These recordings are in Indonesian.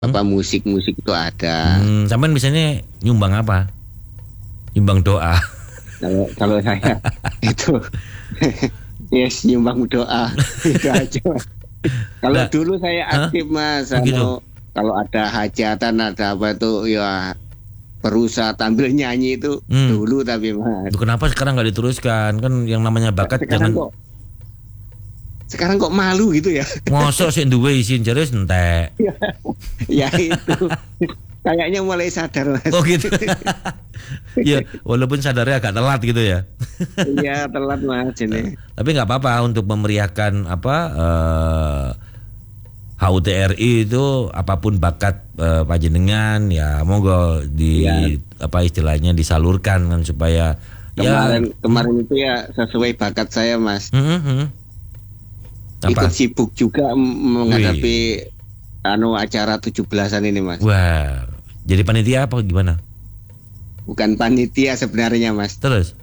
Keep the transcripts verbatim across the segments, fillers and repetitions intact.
apa musik-musik itu ada. Hmm, sampean biasanya nyumbang apa? Nyumbang doa. Kalau kalau saya itu yes nyumbang doa itu aja. Kalau Nah, dulu saya aktif Mas, Begitu. kalau kalau ada hajatan ada apa tuh ya berusaha tampil nyanyi itu Hmm. dulu tapi Mas. Duh, kenapa sekarang nggak diteruskan? Kan yang namanya bakat Sekarang jangan kok sekarang kok malu gitu ya. mosok sih duwe isin jare entek. Ya itu kayaknya mulai sadar Mas. Oh gitu. Ya, walaupun sadarnya agak telat gitu ya. Iya telat Mas ini. Tapi nggak apa-apa untuk memeriahkan apa eh, H U T R I itu apapun bakat eh, panjenengan ya monggo di Ya. apa istilahnya disalurkan kan supaya Kemarin ya kemarin itu ya sesuai bakat saya Mas. Hmm, hmm, hmm. Apa? Ikut sibuk juga m- menghadapi anu acara tujuh belasan ini Mas. Wah, jadi panitia apa gimana? Bukan panitia sebenarnya Mas. Terus?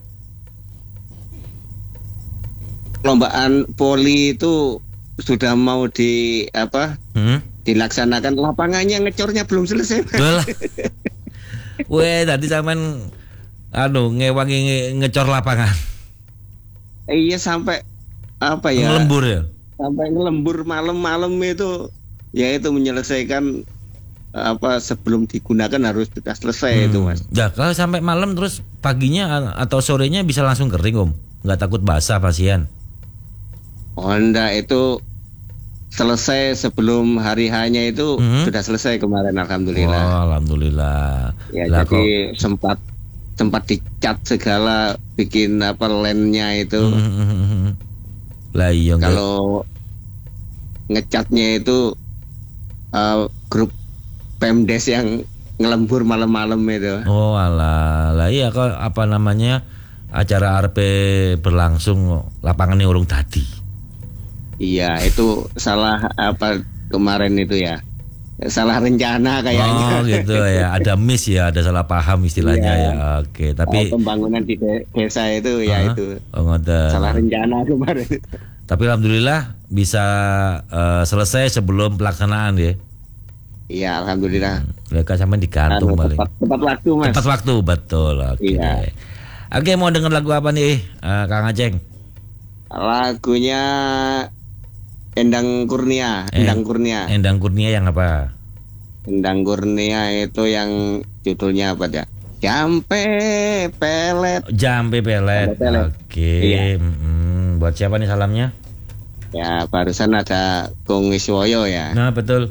Lombaan poli itu sudah mau di apa? Hmm? Dilaksanakan, lapangannya ngecornya belum selesai Mas. Walah. Weh, tadi sampean anu ngewangi nge- ngecor lapangan. Iya sampai apa ya? Ngelembur ya? Sampai ngelembur malam-malam itu ya itu menyelesaikan apa sebelum digunakan harus sudah selesai itu Mas. Ya, kalau sampai malam terus paginya atau sorenya bisa langsung kering, Om. Nggak takut basah pasien. Honda itu selesai sebelum hari hanya itu Hmm. sudah selesai kemarin Oh, alhamdulillah. alhamdulillah. Ya Lah, jadi sempat sempat dicat segala bikin apa lemnya itu. kok- Hmm, hmm, hmm, hmm. Lah iya nggak- Kalau ngecatnya itu uh, grup Pemdes yang ngelembur malam-malam itu. Oh alah, lah iya kok apa namanya acara R P berlangsung lapangannya urung tadi. Iya, itu salah apa kemarin itu ya. Salah rencana kayaknya. Oh gitu ya, ada miss ya, ada salah paham istilahnya Iya. ya. Oke, tapi Oh, pembangunan di de- desa itu ya Hah? itu oh, ngoten. salah rencana kemarin. Tapi alhamdulillah bisa eh, selesai sebelum pelaksanaan ya. Iya, alhamdulillah. Mereka sampai digantung Anu, paling. tepat, tepat waktu Mas. Tepat waktu, betul. Oke. Iya. Oke, mau denger lagu apa nih, eh, Kang Aceng? Lagunya Endang Kurnia, Eh. Endang Kurnia. Endang Kurnia yang apa? Endang Kurnia itu yang judulnya apa ya? Jampe pelet. Jampe pelet. Jampe pelet. Oke. Iya. mm, buat siapa nih salamnya? Ya barusan ada Kung Wiswoyo ya. Nah, betul.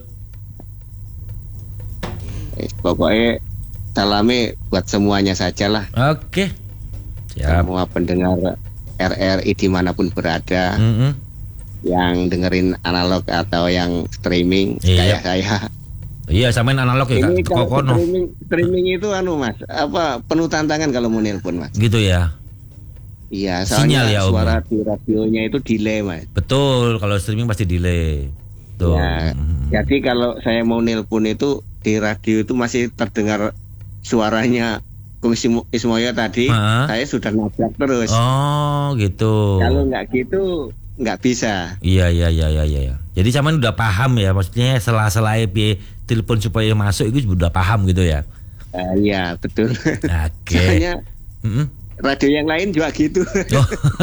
Eh, Pokoknya salami buat semuanya saja lah. Oke. Siap. Semua pendengar R R I dimanapun berada, Mm-mm. yang dengerin analog atau yang streaming Iya. kayak saya. Iya, samain analog ya, Ini Kak. kalau Kokono. streaming, streaming itu anu Mas, apa penuh tantangan kalau mau nelpon Mas. Gitu ya. Iya, Sinyal soalnya ya, Om. suara di radionya itu delay Mas. Betul, kalau streaming pasti delay. Tuh. Ya, Mm. jadi kalau saya mau nelpon itu di radio itu masih terdengar suaranya Kung Ismo- Ismoyo tadi, Hah? saya sudah nabrak terus. Oh, gitu. Kalau nggak gitu nggak bisa. Iya, iya, iya, iya, iya. Jadi sampean udah paham ya, maksudnya selah-selah piye telepon supaya masuk itu udah paham gitu ya. Eh, Iya betul. Oke. Soalnya Mm-mm. radio yang lain juga gitu. Oh.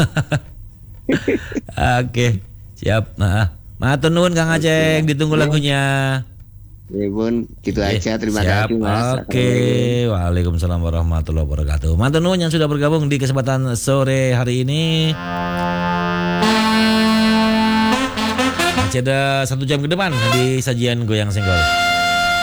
Oke, siap. Nah, matur nuwun Kang Aceng, ditunggu lagunya. Ya pun gitu Oke, aja. Terima siap. kasih Mas. Oke, waalaikumsalam warahmatullahi wabarakatuh. Matur nuwun yang sudah bergabung di kesempatan sore hari ini. Masih ada satu jam ke depan di sajian Goyang Senggol.